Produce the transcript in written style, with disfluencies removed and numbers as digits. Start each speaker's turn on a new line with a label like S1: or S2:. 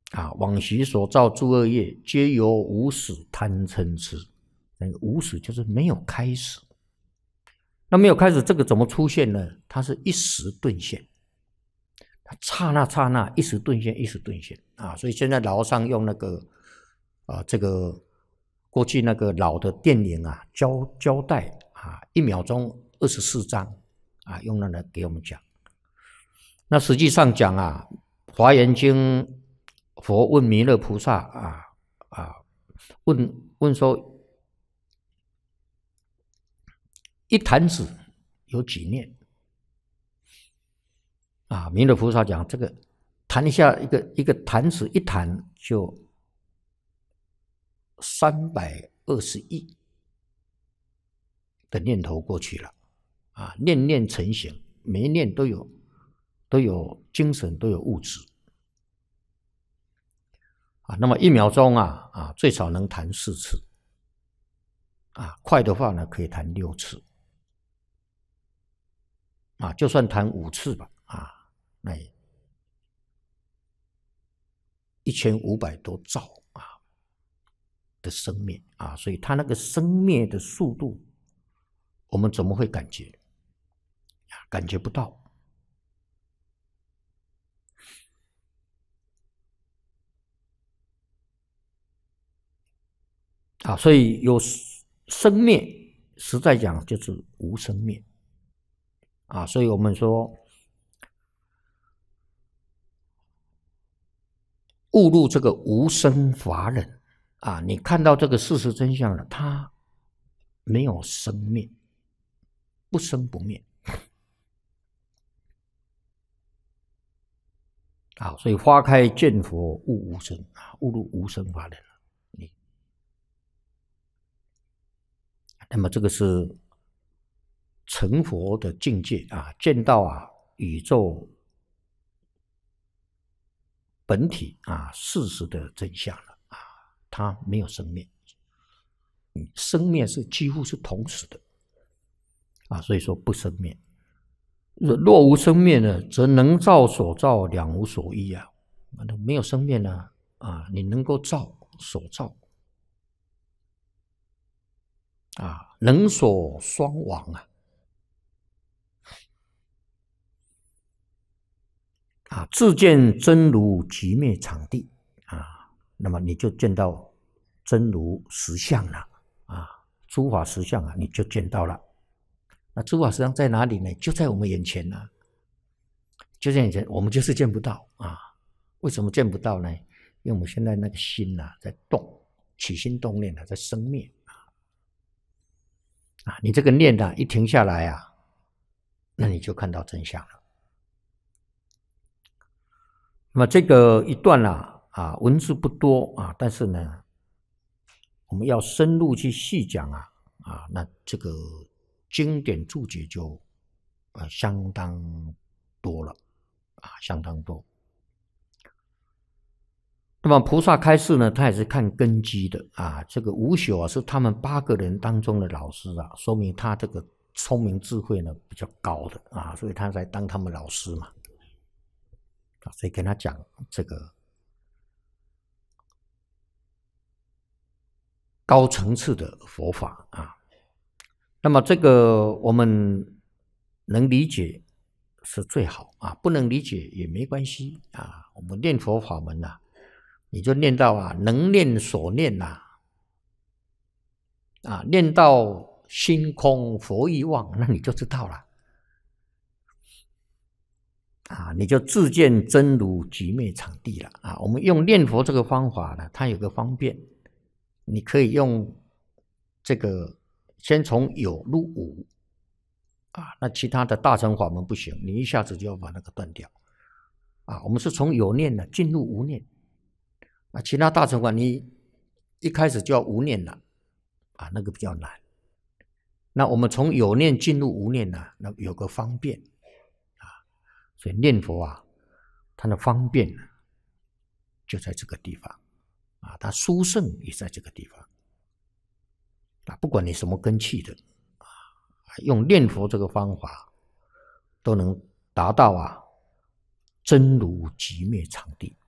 S1: 往昔所造诸恶业，皆由无始贪嗔痴。那个无始就是没有开始。那没有开始，这个怎么出现呢？它是一时顿现，刹那刹那，一时顿现，一时顿现所以现在老和尚用那个这个过去那个老的电影胶带1秒钟24张用那个给我们讲。那实际上讲华严经佛问弥勒菩萨问说，一弹指有几念弥勒菩萨讲，这个弹一下一个弹指一弹就320亿的念头过去了念念成形，每一念都有精神，都有物质那么1秒钟最少能弹4次快的话呢可以弹6次就算弹5次吧那1500多兆的生灭所以它那个生灭的速度，我们怎么会感觉？感觉不到所以有生灭，实在讲就是无生灭所以我们说悟入这个无生法忍你看到这个事实真相了，它没有生灭，不生不灭所以花开见佛悟无生悟入无生法忍那么这个是成佛的境界见到宇宙本体事实的真相了它没有生灭，生灭是几乎是同时的所以说不生灭。若无生灭呢，则能造所造，两无所依没有生灭呢你能够造所造能所双亡自见真如寂灭场地那么你就见到真如实相了诸法实相你就见到了。那诸法实相在哪里呢？就在我们眼前就在眼前，我们就是见不到为什么见不到呢？因为我们现在那个心在动，起心动念在生灭你这个念一停下来那你就看到真相了。那么这个一段文字不多但是呢，我们要深入去细讲那这个经典注解就相当多了相当多。那么菩萨开示呢，他也是看根基的这个无朽是他们8个人当中的老师说明他这个聪明智慧呢比较高的所以他才当他们老师嘛所以跟他讲这个高层次的佛法那么这个我们能理解是最好不能理解也没关系我们念佛法门你就念到能念所念念到心空佛意忘，那你就知道了你就自见真如寂灭场地了我们用念佛这个方法呢，它有个方便，你可以用这个先从有入无那其他的大乘法门不行，你一下子就要把那个断掉我们是从有念进入无念其他大乘法你一开始就要无念了那个比较难。那我们从有念进入无念那有个方便所以念佛它的方便就在这个地方它殊胜也在这个地方不管你什么根器的用念佛这个方法都能达到真如寂灭场地